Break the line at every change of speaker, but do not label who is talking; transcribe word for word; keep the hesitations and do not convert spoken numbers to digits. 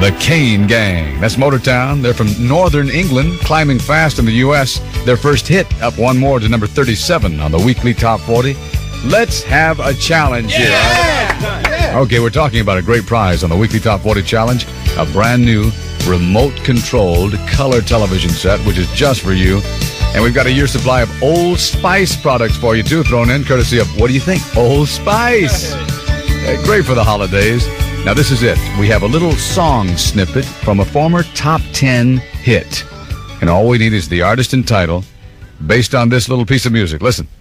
The Kane Gang. That's Motortown. They're from northern England, climbing fast in the U S. Their first hit, up one more to number thirty-seven on the weekly Top forty. Let's have a challenge here.
Yeah.
Okay, we're talking about a great prize on the weekly Top forty Challenge. A brand new remote-controlled color television set, which is just for you. And we've got a year's supply of Old Spice products for you, too, thrown in, courtesy of, what do you think? Old Spice. Uh, great for the holidays. Now, this is it. We have a little song snippet from a former top ten hit. And all we need is the artist and title based on this little piece of music. Listen.